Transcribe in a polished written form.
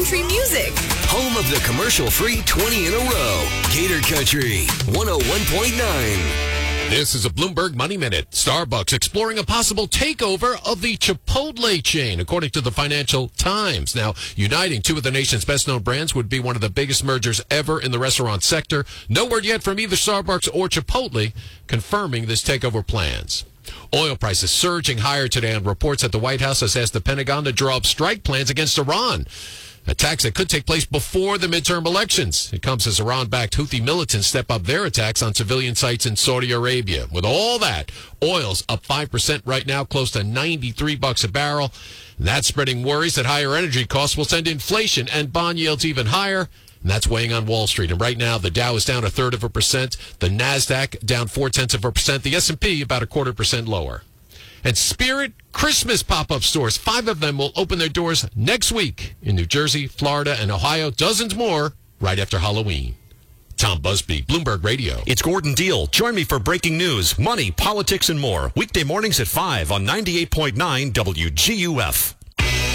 country music. Home of the commercial-free 20 in a row. Gator Country 101.9. This is a Bloomberg Money Minute. Starbucks exploring a possible takeover of the Chipotle chain, according to the Financial Times. Now, uniting two of the nation's best-known brands would be one of the biggest mergers ever in the restaurant sector. No word yet from either Starbucks or Chipotle confirming this takeover plans. Oil prices surging higher today on reports that the White House has asked the Pentagon to draw up strike plans against Iran. Attacks that could take place before the midterm elections. It comes as Iran-backed Houthi militants step up their attacks on civilian sites in Saudi Arabia. With all that, oil's up 5% right now, close to $93 a barrel. And that's spreading worries that higher energy costs will send inflation and bond yields even higher. And that's weighing on Wall Street. And right now, the Dow is down 1/3%. The NASDAQ down 0.4%. The S&P about 0.25% lower. And Spirit Christmas pop-up stores, 5 of them will open their doors next week in New Jersey, Florida, and Ohio. Dozens more right after Halloween. Tom Busby, Bloomberg Radio. It's Gordon Deal. Join me for breaking news, money, politics, and more. Weekday mornings at 5 on 98.9 WGUF.